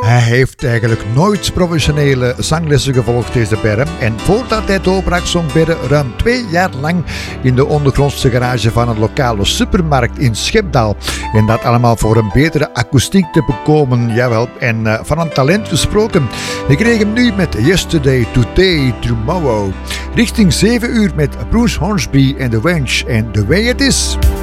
Hij heeft eigenlijk nooit professionele zanglessen gevolgd, deze Berre. En voordat hij doorbrak, zong Berre ruim 2 jaar lang in de ondergrondse garage van een lokale supermarkt in Schepdaal. En dat allemaal voor een betere akoestiek te bekomen, jawel. En van een talent gesproken, ik kreeg hem nu met Yesterday, Today, Tomorrow. Richting 7 uur met Bruce Hornsby en The Wench en The Way It Is.